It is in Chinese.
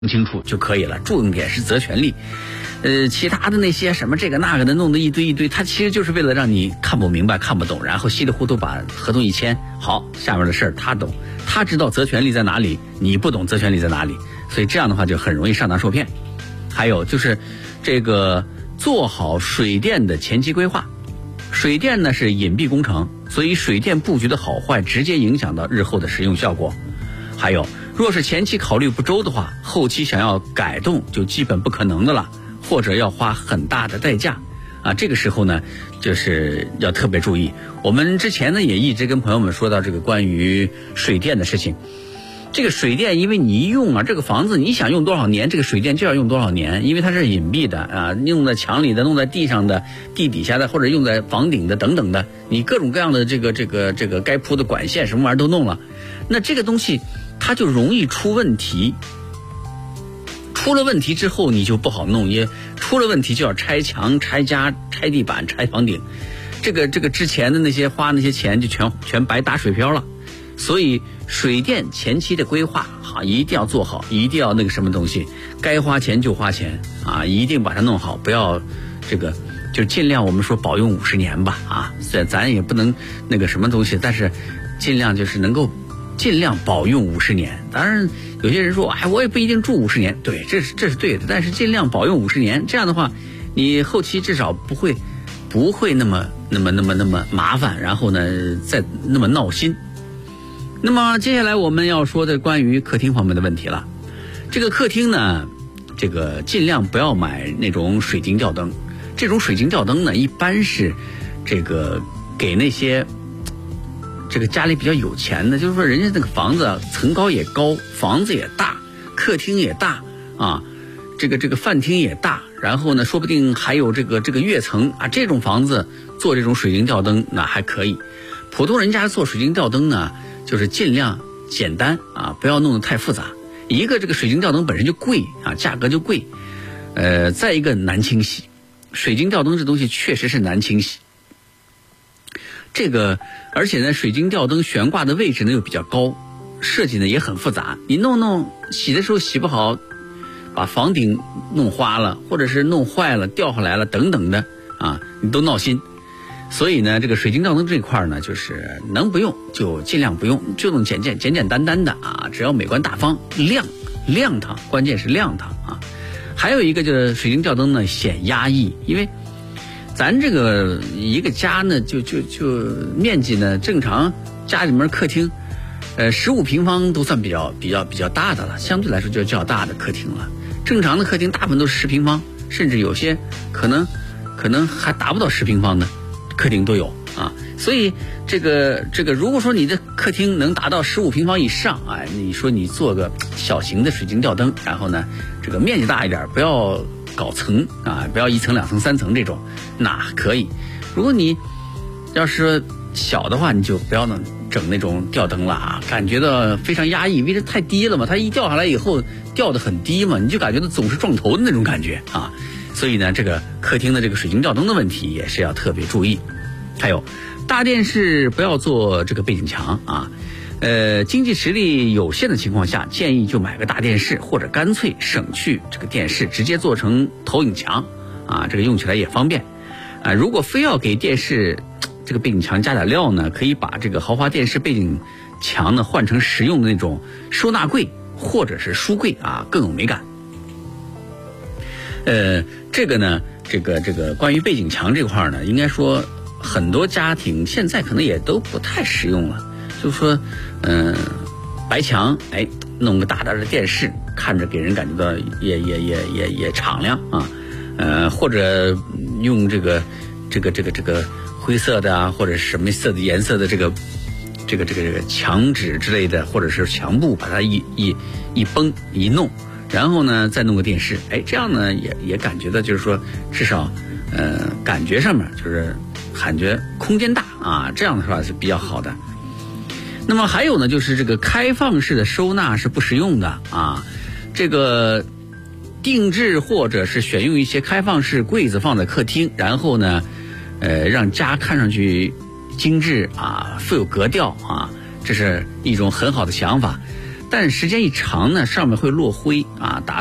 清楚就可以了。重点是择权利，其他的那些什么这个那个的弄得一堆，它其实就是为了让你看不明白看不懂，然后稀里糊涂把合同一签，好，下面的事儿他懂，他知道择权利在哪里，你不懂择权利在哪里，所以这样的话就很容易上当受骗。还有就是这个做好水电的前期规划，水电呢是隐蔽工程，所以水电布局的好坏直接影响到日后的使用效果。还有，若是前期考虑不周的话，后期想要改动就基本不可能的了，或者要花很大的代价啊。这个时候呢，就是要特别注意。我们之前呢也一直跟朋友们说到这个关于水电的事情。这个水电，因为你一用啊，这个房子你想用多少年，这个水电就要用多少年，因为它是隐蔽的啊，用在墙里的，弄在地上的，地底下的，或者用在房顶的等等的，你各种各样的这个该铺的管线什么玩意儿都弄了，那这个东西它就容易出问题。出了问题之后你就不好弄，也出了问题就要拆墙、拆家、拆地板、拆房顶，这个之前的那些花那些钱就全白打水漂了。所以水电前期的规划啊，一定要做好，一定要那个什么东西，该花钱就花钱啊，一定把它弄好，不要这个就尽量我们说保用50年吧啊，虽然咱也不能那个什么东西，但是尽量就是能够尽量保用50年。当然有些人说，哎，我也不一定住50年，对，这是对的，但是尽量保用50年，这样的话，你后期至少不会那么麻烦，然后呢再那么闹心。那么接下来我们要说的关于客厅方面的问题了。这个客厅呢，这个尽量不要买那种水晶吊灯。这种水晶吊灯呢，一般是这个给那些这个家里比较有钱的，就是说人家那个房子层高也高，房子也大，客厅也大啊，这个饭厅也大，然后呢说不定还有这个跃层啊，这种房子做这种水晶吊灯那还可以。普通人家做水晶吊灯呢，就是尽量简单啊，不要弄得太复杂。一个这个水晶吊灯本身就贵啊，价格就贵，再一个难清洗。水晶吊灯这东西确实是难清洗。这个而且呢，水晶吊灯悬挂的位置呢又比较高，设计呢也很复杂。你弄洗的时候洗不好，把房顶弄花了，或者是弄坏了、掉下来了等等的啊，你都闹心。所以呢，这个水晶吊灯这块呢，就是能不用就尽量不用，就弄简单的啊，只要美观大方、亮堂，关键是亮堂啊。还有一个就是水晶吊灯呢显压抑，因为咱这个一个家呢，就面积呢，正常家里面客厅，15平方都算比较大的了，相对来说就较大的客厅了。正常的客厅大部分都是10平方，甚至有些可能还达不到10平方的客厅都有啊。所以这个如果说你的客厅能达到15平方以上，哎，你说你做个小型的水晶吊灯，然后呢这个面积大一点，不要搞层啊，不要1层2层3层这种，那可以。如果你要是小的话，你就不要整那种吊灯了啊，感觉到非常压抑，因为这太低了嘛，它一掉下来以后掉得很低嘛，你就感觉到总是撞头的那种感觉啊。所以呢，这个客厅的这个水晶吊灯的问题也是要特别注意。还有大电视不要做这个背景墙啊，经济实力有限的情况下，建议就买个大电视，或者干脆省去这个电视，直接做成投影墙啊，这个用起来也方便啊。如果非要给电视这个背景墙加点料呢，可以把这个豪华电视背景墙呢换成实用的那种收纳柜或者是书柜啊，更有美感。这个呢，这个关于背景墙这块呢，应该说很多家庭现在可能也都不太实用了，就是说，白墙，哎，弄个大的电视，看着给人感觉到也敞亮啊，或者用这个灰色的啊，或者什么色的颜色的这个墙纸之类的，或者是墙布，把它一绷一弄。然后呢，再弄个电视，哎，这样呢也感觉到就是说，至少感觉上面就是感觉空间大啊，这样的话是比较好的。那么还有呢，就是这个开放式的收纳是不实用的啊，这个定制或者是选用一些开放式柜子放在客厅，然后呢，让家看上去精致啊，富有格调啊，这是一种很好的想法。 但时间一长呢，上面会落灰啊，打